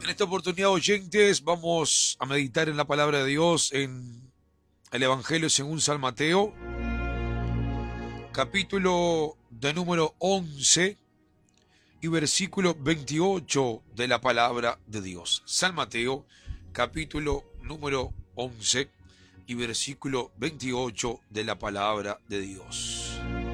En esta oportunidad, oyentes, vamos a meditar en la palabra de Dios en el Evangelio según San Mateo, capítulo de número 11 y versículo 28 de la palabra de Dios. San Mateo, capítulo número 11 y versículo 28 de la palabra de Dios.